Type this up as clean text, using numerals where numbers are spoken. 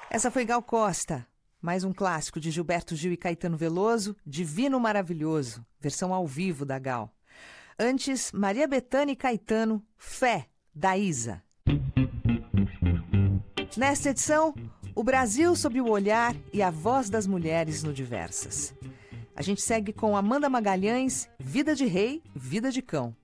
Essa foi Gal Costa, mais um clássico de Gilberto Gil e Caetano Veloso, Divino Maravilhoso, versão ao vivo da Gal. Antes, Maria Bethânia e Caetano, Fé, da Isa. Nesta edição, o Brasil sob o olhar e a voz das mulheres no Diversas. A gente segue com Amanda Magalhães, Vida de Rei, Vida de Cão.